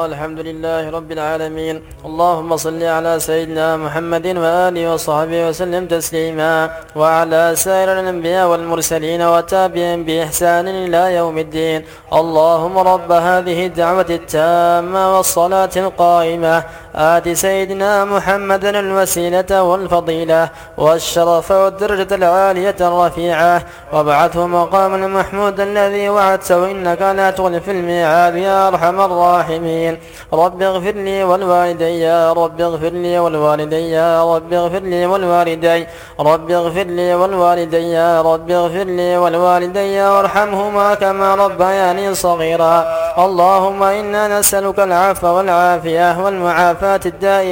الحمد لله رب العالمين. اللهم صل على سيدنا محمد وآله وصحبه وسلم تسليما، وعلى سائر الأنبياء والمرسلين وتابعين بإحسان إلى يوم الدين. اللهم رب هذه الدعوة التامة والصلاة القائمة آت سيدنا محمدا الوسيلة والفضيلة والشرف والدرجة العالية الرفيعة، وابعثه مقاما محمودا الذي وعدته إنك لا تخلف الميعاد يا أرحم الراحمين. رب اغفر لي والوالدي يا رب اغفر لي والوالدي يا رب اغفر لي والوالدي رب اغفر لي والوالدي يا رب اغفر لي والوالدي وارحمهما كما ربياني صغيرا. اللهم إنا نسألك العفو والعافية والمعافاة الدائمة